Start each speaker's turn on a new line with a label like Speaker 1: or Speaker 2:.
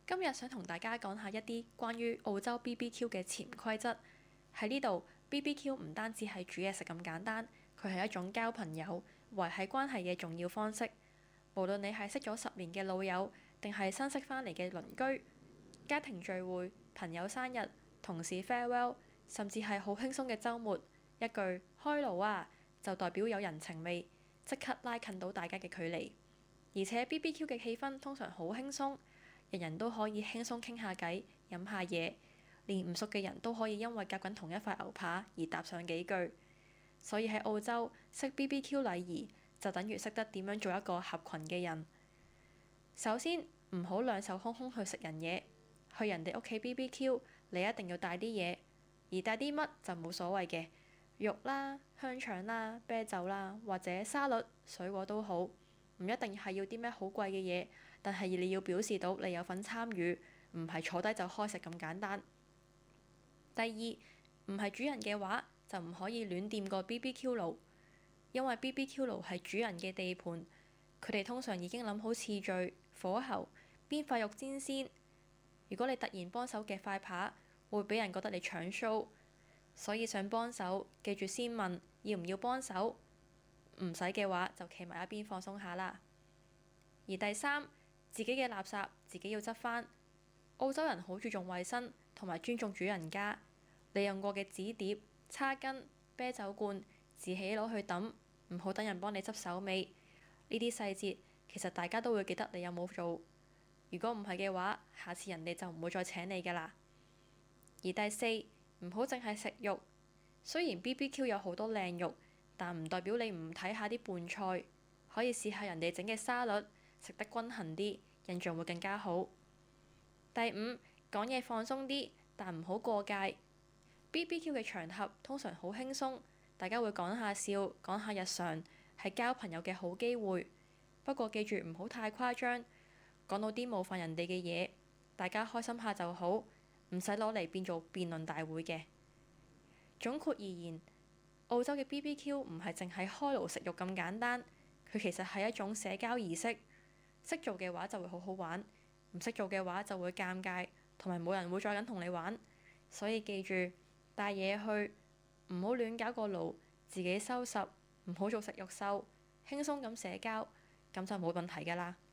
Speaker 1: 今日想同大家講下一啲關於澳洲 BBQ 嘅潛規則。喺呢度 BBQ 唔單止係煮嘢食咁簡單，佢係一種交朋友、維繫關係嘅重要方式。無論你係識咗10年嘅老友，定係新識返嚟嘅鄰居，家庭聚會、朋友生日、同事 farewell， 甚至係好輕鬆嘅週末，一句開爐啊，就代表有人情味，即刻拉近到大家嘅距離。而且 BBQ 嘅氣氛通常好輕鬆，人人都可以輕鬆傾下偈、飲下嘢，連唔熟嘅人都可以因為夾緊同一塊牛扒而搭上幾句。所以喺澳洲識 BBQ 禮儀就等於識得點樣做一個合群嘅人。首先唔好兩手空空去食人嘢，去人哋屋企 BBQ 你一定要帶啲嘢，而帶啲乜就冇所謂嘅，肉啦、香腸啦、啤酒啦，或者沙律、水果都好。唔一定係要啲咩好貴嘅嘢，但係你要表示到你有份參與，唔係坐低就開食咁簡單。第二，唔係主人嘅話，就唔可以亂掂個 BBQ 爐，因為 BBQ 爐係主人嘅地盤，佢哋通常已經諗好次序、火候、邊塊肉煎先。如果你突然幫手夾塊扒，會俾人覺得你搶 show，所以想幫手，記住先問要唔要幫手。唔使嘅話，就企埋一邊放鬆下啦。而第三，自己嘅垃圾自己要執返。澳洲人好注重衛生同埋尊重主人家，你用過嘅紙碟、叉羹、啤酒罐，自己攞去抌，唔好等人幫你執手尾。呢啲細節其實大家都會記得你有冇做。如果唔係嘅話，下次人哋就唔會再請你㗎啦。而第四，唔好淨係食肉。雖然 BBQ 有好多靚肉，但唔代表你唔睇下啲伴菜，可以試下人哋整嘅沙律，食得均衡啲，印象會更加好。第五，講嘢放鬆啲，但唔好過界。BBQ 嘅場合通常好輕鬆，大家會講下笑，講下日常，係交朋友嘅好機會。不過記住唔好太誇張，講到啲冒犯人哋嘅嘢，大家開心下就好，唔使攞嚟變做辯論大會嘅。總括而言，澳洲嘅 BBQ 唔係淨係開爐食肉咁簡單，佢其實係一種社交儀式。識做嘅話就會好好玩，唔識做嘅話就會尷尬，同埋冇人會再緊同你玩。所以記住帶嘢去，唔好亂搞個爐，自己收拾，唔好做食肉獸，輕鬆咁社交，咁就冇問題㗎啦。